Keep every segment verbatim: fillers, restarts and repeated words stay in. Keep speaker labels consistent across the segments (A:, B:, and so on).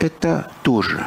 A: это тоже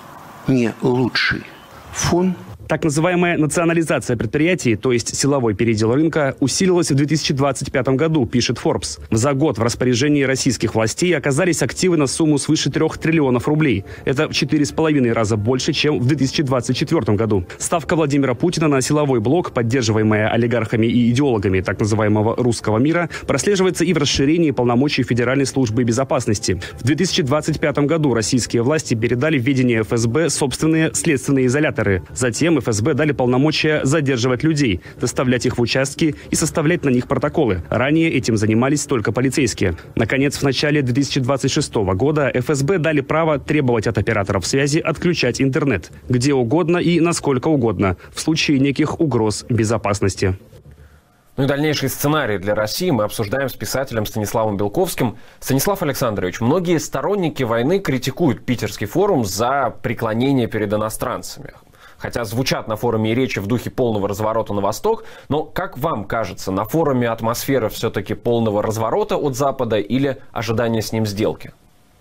A: не лучший фон.
B: Так называемая национализация предприятий, то есть силовой передел рынка, усилилась в две тысячи двадцать пятом году, пишет Forbes. За год в распоряжении российских властей оказались активы на сумму свыше трех триллионов рублей. Это в четыре с половиной раза больше, чем в две тысячи двадцать четвёртом году. Ставка Владимира Путина на силовой блок, поддерживаемая олигархами и идеологами так называемого русского мира, прослеживается и в расширении полномочий Федеральной службы безопасности. В две тысячи двадцать пятом году российские власти передали в ведение эф эс бэ собственные следственные изоляторы. Затем эф эс бэ дали полномочия задерживать людей, доставлять их в участки и составлять на них протоколы. Ранее этим занимались только полицейские. Наконец, в начале две тысячи двадцать шестого года эф эс бэ дали право требовать от операторов связи отключать интернет где угодно и насколько угодно в случае неких угроз безопасности.
C: Ну и дальнейший сценарий для России мы обсуждаем с писателем Станиславом Белковским. Станислав Александрович, многие сторонники войны критикуют Питерский форум за преклонение перед иностранцами. Хотя звучат на форуме и речи в духе полного разворота на восток, но, как вам кажется, на форуме атмосфера все-таки полного разворота от Запада или ожидания с ним сделки?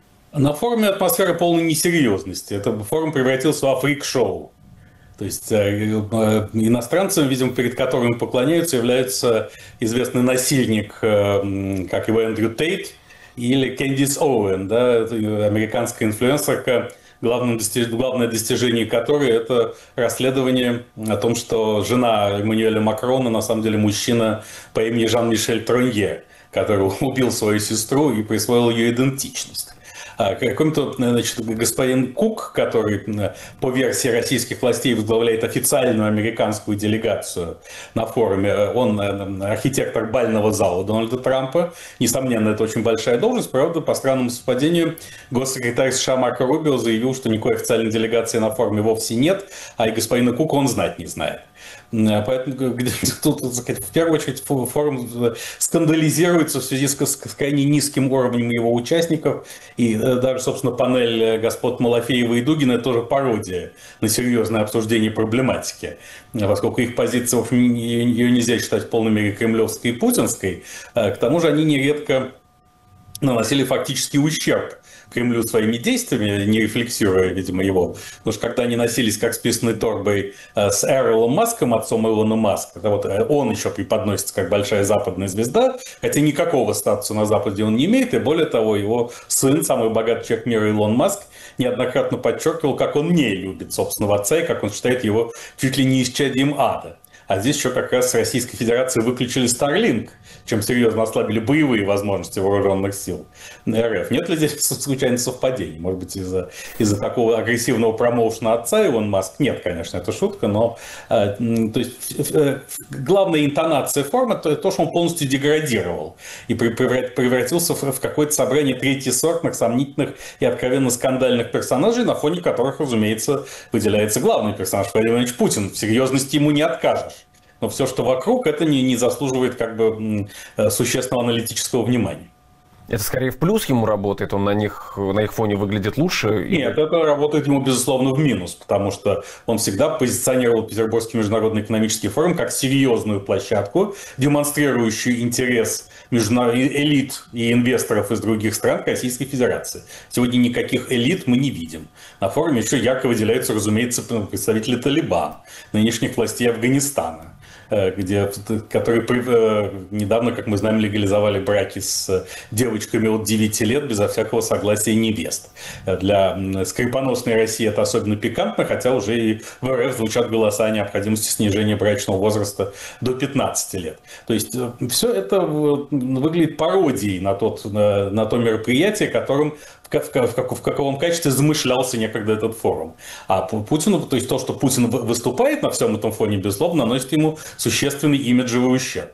D: На форуме атмосфера полной несерьезности. Этот форум превратился в фрик-шоу. То есть иностранцам, видимо, перед которыми поклоняются, является известный насильник, как его Эндрю Тейт, или Кэндис Оуэн, да, американская инфлюенсерка, Главное достижение, главное достижение которой – это расследование о том, что жена Эммануэля Макрона на самом деле мужчина по имени Жан-Мишель Тронье, который убил свою сестру и присвоил ее идентичность. Какой-то, значит, господин Кук, который по версии российских властей возглавляет официальную американскую делегацию на форуме, он архитектор бального зала Дональда Трампа. Несомненно, это очень большая должность. Правда, по странному совпадению, госсекретарь США Марко Рубио заявил, что никакой официальной делегации на форуме вовсе нет, а и господина Кука он знать не знает. Поэтому тут, так сказать, в первую очередь форум скандализируется в связи с крайне низким уровнем его участников. И даже, собственно, панель господ Малафеева и Дугина – это тоже пародия на серьезное обсуждение проблематики. Поскольку их позиция, ее нельзя считать в полной мере кремлевской и путинской, к тому же они нередко наносили фактический ущерб Кремлю своими действиями, не рефлексируя, видимо, его. Потому что когда они носились как с писаной торбой с Эрилом Маском, отцом Илона Маска, вот он еще преподносится как большая западная звезда, хотя никакого статуса на Западе он не имеет, и более того, его сын, самый богатый человек мира Илон Маск, неоднократно подчеркивал, как он не любит собственного отца и как он считает его чуть ли не исчадием ада. А здесь еще как раз с Российской Федерации выключили Starlink, чем серьезно ослабили боевые возможности вооруженных сил эр эф. Нет ли здесь случайно совпадений? Может быть, из-за из-за такого агрессивного промоушена отца Илон Маск? Нет, конечно, это шутка, но э, то есть, э, главная интонация форума – то, то, что он полностью деградировал и превратился в, в какое-то собрание третьесортных, сомнительных и откровенно скандальных персонажей, на фоне которых, разумеется, выделяется главный персонаж Владимир Владимирович Путин. В серьезности ему не откажешь. Но все, что вокруг, это не, не заслуживает как бы существенного аналитического внимания.
C: Это скорее в плюс ему работает, он на них, на их фоне выглядит лучше?
D: Нет, или... это работает ему, безусловно, в минус, потому что он всегда позиционировал Петербургский международный экономический форум как серьезную площадку, демонстрирующую интерес элит и инвесторов из других стран к Российской Федерации. Сегодня никаких элит мы не видим. На форуме еще ярко выделяются, разумеется, представители Талибана, нынешних властей Афганистана, где, которые недавно, как мы знаем, легализовали браки с девочками от девяти лет безо всякого согласия невест. Для скрипоносной России это особенно пикантно, хотя уже и в эр эф звучат голоса о необходимости снижения брачного возраста до пятнадцати лет. То есть все это выглядит пародией на, тот, на, на то мероприятие, которым В, в, в каком качестве замышлялся некогда этот форум. А Путину, то есть то, что Путин выступает на всем этом фоне, безусловно, наносит ему существенный имиджевый ущерб.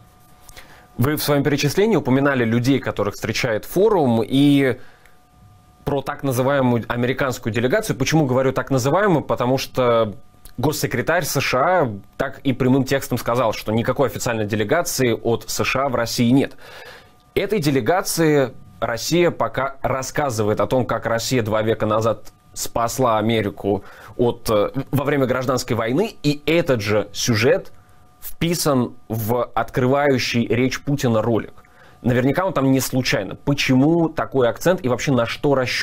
C: Вы в своем перечислении упоминали людей, которых встречает форум, и про так называемую американскую делегацию. Почему говорю так называемую? Потому что госсекретарь США так и прямым текстом сказал, что никакой официальной делегации от США в России нет. Этой делегации Россия пока рассказывает о том, как Россия два века назад спасла Америку от, во время гражданской войны, и этот же сюжет вписан в открывающий речь Путина ролик. Наверняка он там не случайно. Почему такой акцент и вообще на что расчет?